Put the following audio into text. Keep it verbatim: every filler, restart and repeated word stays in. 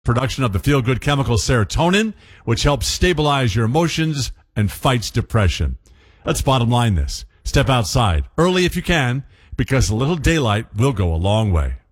production of the feel-good chemical serotonin, which helps stabilize your emotions and fights depression. Let's bottom line this. Step outside early if you can, because a little daylight will go a long way.